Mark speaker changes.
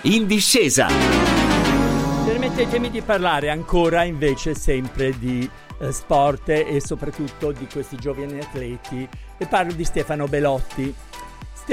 Speaker 1: In discesa.
Speaker 2: Permettetemi di parlare ancora invece sempre di sport e soprattutto di questi giovani atleti, e parlo di Stefano Belotti.